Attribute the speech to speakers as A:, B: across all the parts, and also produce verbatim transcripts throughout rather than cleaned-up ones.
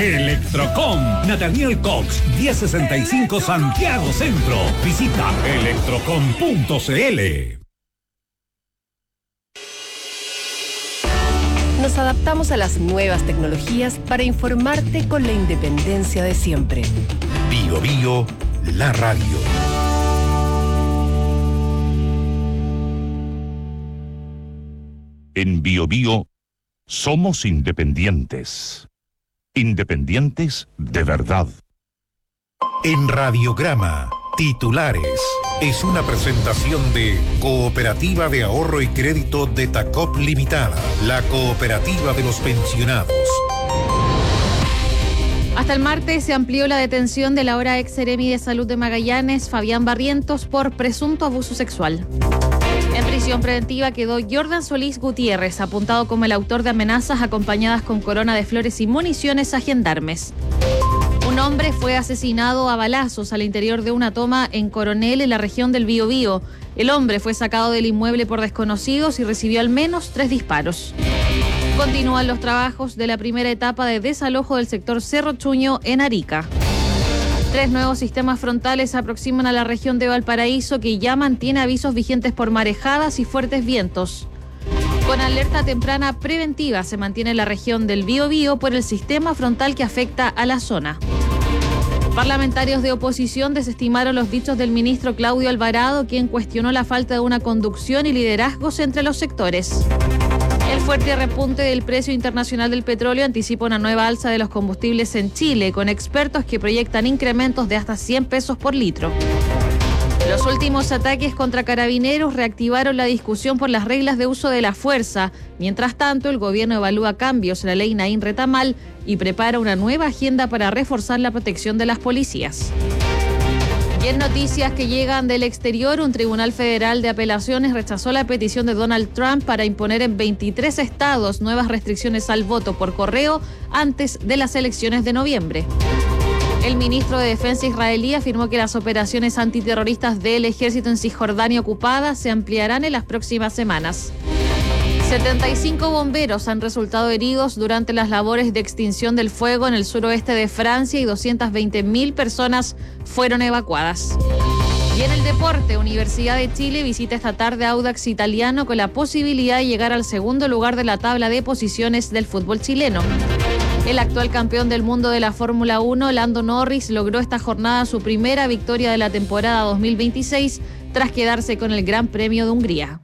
A: Electrocom, Nathaniel Cox, diez sesenta y cinco Santiago Centro. Visita electrocom punto c l.
B: Nos adaptamos a las nuevas tecnologías para informarte con la independencia de siempre.
C: Bio Bio, la radio. En Bio Bio somos independientes. Independientes de verdad. En Radiograma, titulares. Es una presentación de Cooperativa de Ahorro y Crédito de Tacop Limitada, la cooperativa de los pensionados.
D: Hasta el martes se amplió la detención del ahora ex seremi de Salud de Magallanes, Fabián Barrientos, por presunto abuso sexual. En prisión preventiva quedó Jordan Solís Gutiérrez, apuntado como el autor de amenazas acompañadas con corona de flores y municiones a gendarmes. Un hombre fue asesinado a balazos al interior de una toma en Coronel, en la región del Biobío. El hombre fue sacado del inmueble por desconocidos y recibió al menos tres disparos. Continúan los trabajos de la primera etapa de desalojo del sector Cerro Chuño en Arica. Tres nuevos sistemas frontales se aproximan a la región de Valparaíso, que ya mantiene avisos vigentes por marejadas y fuertes vientos. Con alerta temprana preventiva se mantiene la región del Biobío por el sistema frontal que afecta a la zona. Parlamentarios de oposición desestimaron los dichos del ministro Claudio Alvarado, quien cuestionó la falta de una conducción y liderazgos entre los sectores. El fuerte repunte del precio internacional del petróleo anticipa una nueva alza de los combustibles en Chile, con expertos que proyectan incrementos de hasta cien pesos por litro. Los últimos ataques contra carabineros reactivaron la discusión por las reglas de uso de la fuerza. Mientras tanto, el gobierno evalúa cambios en la ley Naín Retamal y prepara una nueva agenda para reforzar la protección de las policías. Y en noticias que llegan del exterior, un tribunal federal de apelaciones rechazó la petición de Donald Trump para imponer en veintitrés estados nuevas restricciones al voto por correo antes de las elecciones de noviembre. El ministro de Defensa israelí afirmó que las operaciones antiterroristas del ejército en Cisjordania ocupada se ampliarán en las próximas semanas. setenta y cinco bomberos han resultado heridos durante las labores de extinción del fuego en el suroeste de Francia y doscientas veinte mil personas fueron evacuadas. Y en el deporte, Universidad de Chile visita esta tarde a Audax Italiano con la posibilidad de llegar al segundo lugar de la tabla de posiciones del fútbol chileno. El actual campeón del mundo de la Fórmula uno, Lando Norris, logró esta jornada su primera victoria de la temporada dos mil veintiséis tras quedarse con el Gran Premio de Hungría.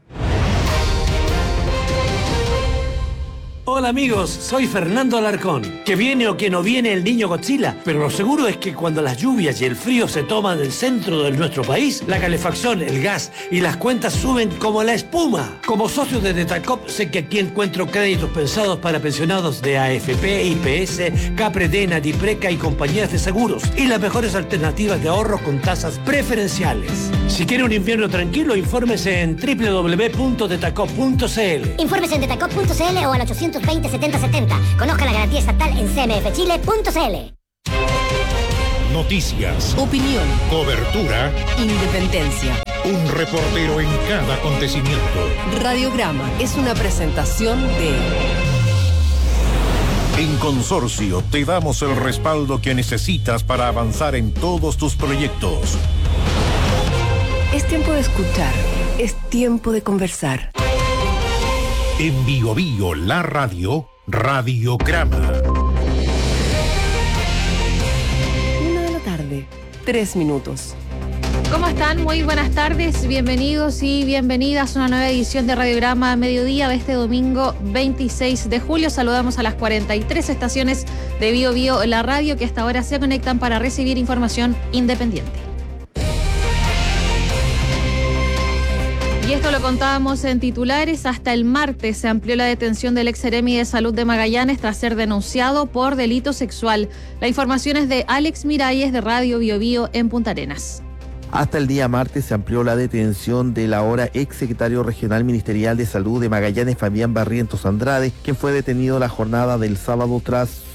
E: Hola amigos, soy Fernando Alarcón. Que viene o que no viene el niño Godzilla, pero lo seguro es que cuando las lluvias y el frío se toman el centro de nuestro país, la calefacción, el gas y las cuentas suben como la espuma. Como socio de Detacop, sé que aquí encuentro créditos pensados para pensionados de A F P, I P S, Capredena, Dipreca y compañías de seguros, y las mejores alternativas de ahorro con tasas preferenciales. Si quiere un invierno tranquilo, infórmese en doble u doble u doble u punto detacop punto c l.
F: Infórmese en detacop punto c l o al ochocientos veinte setenta setenta. Conozca la garantía estatal en c m f chile punto c l.
C: Noticias,
B: Opinión,
C: cobertura,
B: independencia.
C: un reportero en cada acontecimiento.
B: Radiograma es una presentación de...
C: En Consorcio te damos el respaldo que necesitas para avanzar en todos tus proyectos.
B: Es tiempo de escuchar, es tiempo de conversar.
C: En Bio Bio, la radio, Radiograma.
B: Una de la tarde, tres minutos.
D: ¿Cómo están? Muy buenas tardes, bienvenidos y bienvenidas a una nueva edición de Radiograma Mediodía de este domingo veintiséis de julio. Saludamos a las cuarenta y tres estaciones de Bio Bio, la radio, que hasta ahora se conectan para recibir información independiente. Y esto lo contábamos en titulares. Hasta el martes se amplió la detención del ex seremi de Salud de Magallanes tras ser denunciado por delito sexual. La información es de Alex Miralles de Radio Bio Bio en Punta Arenas.
G: Hasta el día martes se amplió la detención del ahora ex secretario regional ministerial de Salud de Magallanes, Fabián Barrientos Andrade, quien fue detenido la jornada del sábado tras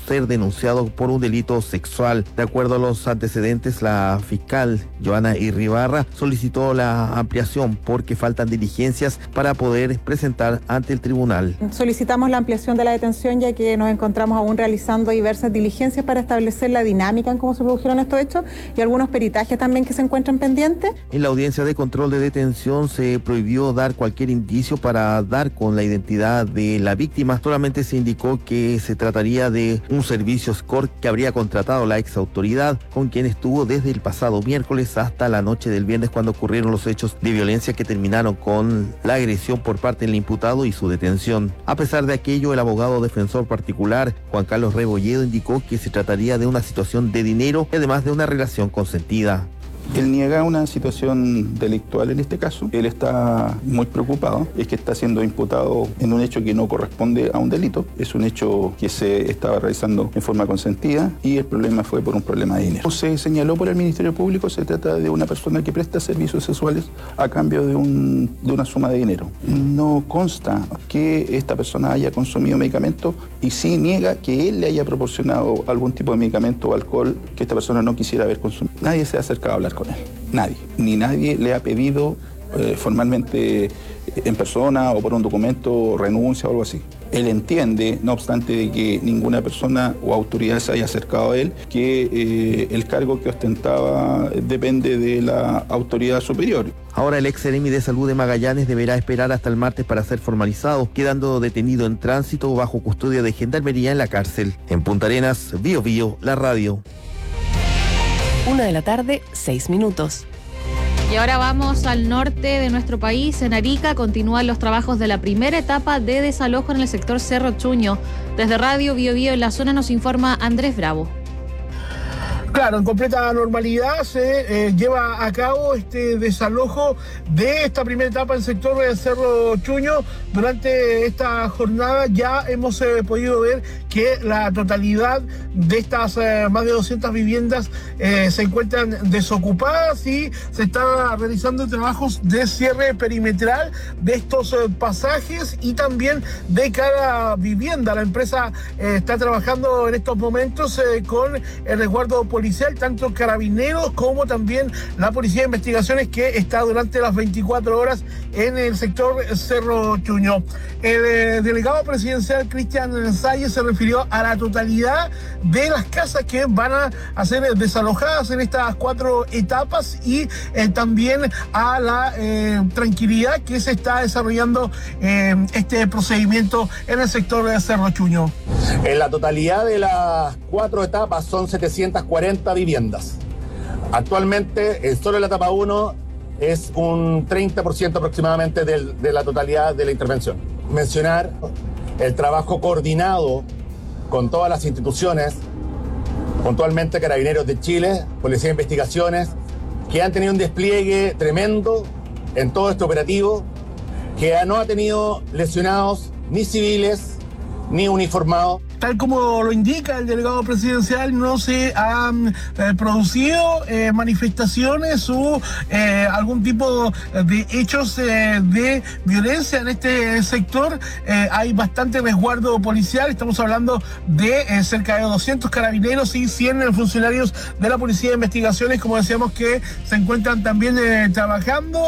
G: ser denunciado por un delito sexual. De acuerdo a los antecedentes, la fiscal Joana Irribarra solicitó la ampliación porque faltan diligencias para poder presentar ante el tribunal.
H: Solicitamos la ampliación de la detención ya que nos encontramos aún realizando diversas diligencias para establecer la dinámica en cómo se produjeron estos hechos y algunos peritajes también que se encuentran pendientes.
G: En la audiencia de control de detención se prohibió dar cualquier indicio para dar con la identidad de la víctima. Solamente se indicó que se trataría de un servicio escort que habría contratado la ex autoridad, con quien estuvo desde el pasado miércoles hasta la noche del viernes, cuando ocurrieron los hechos de violencia que terminaron con la agresión por parte del imputado y su detención. A pesar de aquello, el abogado defensor particular, Juan Carlos Rebolledo, indicó que se trataría de una situación de dinero y además de una relación consentida.
I: Él niega una situación delictual en este caso. Él está muy preocupado. Es que está siendo imputado en un hecho que no corresponde a un delito. Es un hecho que se estaba realizando en forma consentida y el problema fue por un problema de dinero. Se señaló por el Ministerio Público, se trata de una persona que presta servicios sexuales a cambio de, un, de una suma de dinero. No consta que esta persona haya consumido medicamentos y sí niega que él le haya proporcionado algún tipo de medicamento o alcohol que esta persona no quisiera haber consumido. Nadie se ha acercado a hablar con él, nadie, ni nadie le ha pedido eh, formalmente en persona o por un documento renuncia o algo así. Él entiende, no obstante de que ninguna persona o autoridad se haya acercado a él, que eh, el cargo que ostentaba depende de la autoridad superior.
G: Ahora el ex seremi de Salud de Magallanes deberá esperar hasta el martes para ser formalizado, quedando detenido en tránsito bajo custodia de Gendarmería en la cárcel. En Punta Arenas, Bío Bío, la radio.
B: Una de la tarde, seis minutos.
D: Y ahora vamos al norte de nuestro país. En Arica continúan los trabajos de la primera etapa de desalojo en el sector Cerro Chuño. Desde Radio Bío Bío en la zona nos informa Andrés Bravo.
J: Claro, en completa normalidad se eh, lleva a cabo este desalojo de esta primera etapa del sector de Cerro Chuño. Durante esta jornada ya hemos eh, podido ver que la totalidad de estas eh, más de doscientas viviendas eh, se encuentran desocupadas y se están realizando trabajos de cierre perimetral de estos eh, pasajes y también de cada vivienda. La empresa eh, está trabajando en estos momentos eh, con el resguardo policial, tanto carabineros como también la Policía de Investigaciones, que está durante las veinticuatro horas en el sector Cerro Chuño. El eh, delegado presidencial Cristian Salles se refirió a la totalidad de las casas que van a ser desalojadas en estas cuatro etapas y eh, también a la eh, tranquilidad que se está desarrollando eh, este procedimiento en el sector de Cerro Chuño.
K: En la totalidad de las cuatro etapas son setecientas cuarenta viviendas. Actualmente, en solo la etapa uno es un treinta por ciento aproximadamente del, de la totalidad de la intervención. Mencionar el trabajo coordinado con todas las instituciones, puntualmente Carabineros de Chile, Policía de Investigaciones, que han tenido un despliegue tremendo en todo este operativo, que no ha tenido lesionados ni civiles ni uniformados.
J: Tal como lo indica el delegado presidencial, no se han eh, producido eh, manifestaciones o eh, algún tipo de hechos eh, de violencia en este sector. Eh, hay bastante resguardo policial, estamos hablando de eh, cerca de doscientos carabineros y cien funcionarios de la Policía de Investigaciones, como decíamos, que se encuentran también eh, trabajando.